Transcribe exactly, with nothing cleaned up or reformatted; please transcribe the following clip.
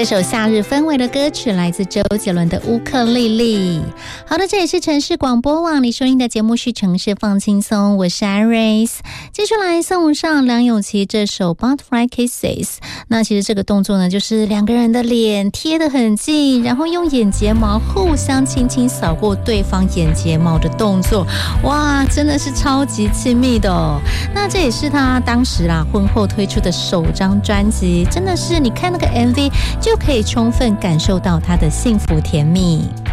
这首夏日氛围的歌曲来自周杰伦的乌克丽丽。好的，这里是城市广播网，你收听的节目是城市放轻松，我是 Iris。 接下来送上梁咏琪这首 Butterfly Kisses。 那其实这个动作呢，就是两个人的脸贴得很近，然后用眼睫毛互相轻轻扫过对方眼睫毛的动作，哇，真的是超级亲密的哦。那这也是他当时啦婚后推出的首张专辑，真的是你看那个 M V 就可以充分感受到他的幸福甜蜜。